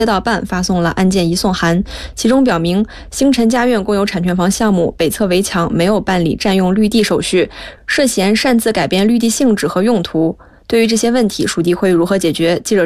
街道办发送了案件移送函，其中表明星辰家苑公有产权房项目北侧围墙没有办理占用绿地手续，涉嫌擅自改变绿地性质和用途。对于这些问题，属地会如何解决？记者